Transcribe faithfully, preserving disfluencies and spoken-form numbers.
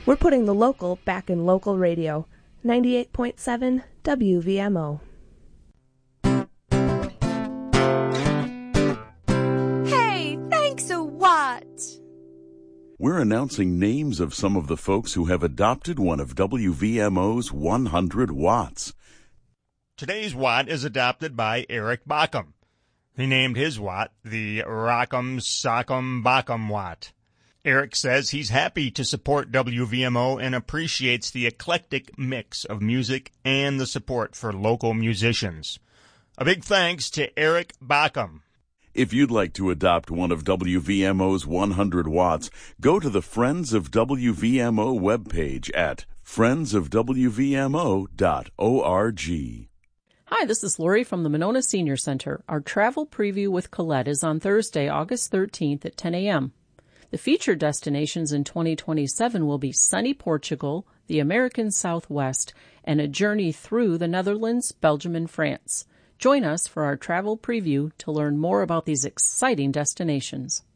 We're putting the local back in local radio. ninety-eight point seven W V M O. Hey, thanks a what? We're announcing names of some of the folks who have adopted one of W V M O's one hundred watts. Today's watt is adopted by Eric Bacham. He named his watt the Rock'em Sock'em Bacham Watt. Eric says he's happy to support W V M O and appreciates the eclectic mix of music and the support for local musicians. A big thanks to Eric Bacham. If you'd like to adopt one of W V M O's one hundred watts, go to the Friends of W V M O webpage at friends of w v m o dot org. Hi, this is Lori from the Monona Senior Center. Our travel preview with Colette is on Thursday, August thirteenth at ten a.m. The featured destinations in twenty twenty-seven will be sunny Portugal, the American Southwest, and a journey through the Netherlands, Belgium, and France. Join us for our travel preview to learn more about these exciting destinations.